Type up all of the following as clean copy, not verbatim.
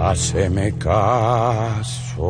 Haceme caso.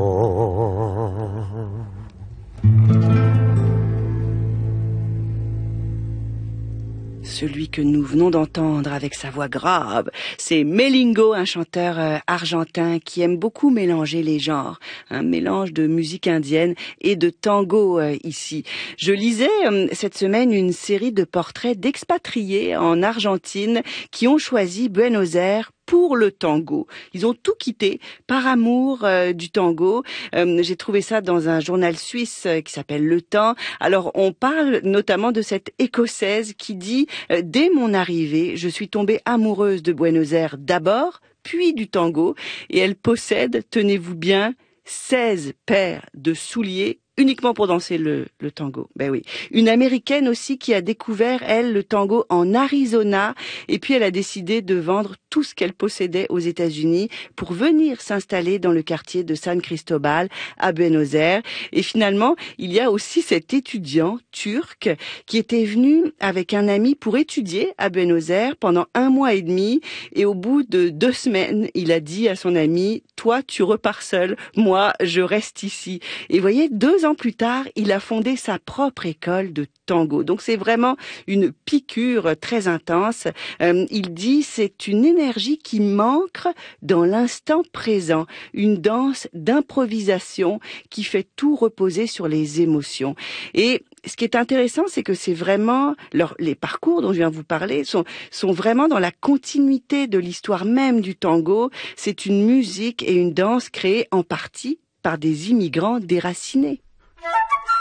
Celui que nous venons d'entendre avec sa voix grave, c'est Melingo, un chanteur argentin qui aime beaucoup mélanger les genres, un mélange de musique indienne et de tango ici. Je lisais cette semaine une série de portraits d'expatriés en Argentine qui ont choisi Buenos Aires pour le tango. Ils ont tout quitté par amour du tango. J'ai trouvé ça dans un journal suisse qui s'appelle Le Temps. Alors, on parle notamment de cette Écossaise qui dit « Dès mon arrivée, je suis tombée amoureuse de Buenos Aires d'abord, puis du tango. » Et elle possède, tenez-vous bien, 16 paires de souliers uniquement pour danser le tango. Ben oui. Une Américaine aussi qui a découvert, elle, le tango en Arizona. Et puis, elle a décidé de vendre tout ce qu'elle possédait aux États-Unis pour venir s'installer dans le quartier de San Cristobal à Buenos Aires. Et finalement, il y a aussi cet étudiant turc qui était venu avec un ami pour étudier à Buenos Aires pendant 1 mois et demi. Et au bout de 2 semaines, il a dit à son ami, « Toi, tu repars seul. Moi, je reste ici. » Et vous voyez, 2 ans plus tard, il a fondé sa propre école de tango. Donc c'est vraiment une piqûre très intense. Il dit c'est une énergie qui manque dans l'instant présent, une danse d'improvisation qui fait tout reposer sur les émotions. Et ce qui est intéressant, c'est que c'est vraiment les parcours dont je viens de vous parler sont vraiment dans la continuité de l'histoire même du tango. C'est une musique et une danse créées en partie par des immigrants déracinés.